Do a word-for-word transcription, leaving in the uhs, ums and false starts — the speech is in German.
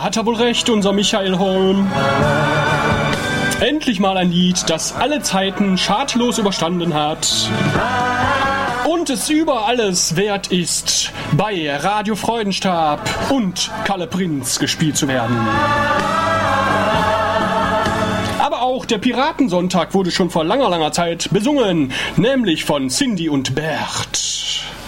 hat er wohl recht, unser Michael Holm. Endlich mal ein Lied, das alle Zeiten schadlos überstanden hat und es über alles wert ist, bei Radio Freudenstab und Kalle Prinz gespielt zu werden. Aber auch der Piratensonntag wurde schon vor langer, langer Zeit besungen, nämlich von Cindy und Bert.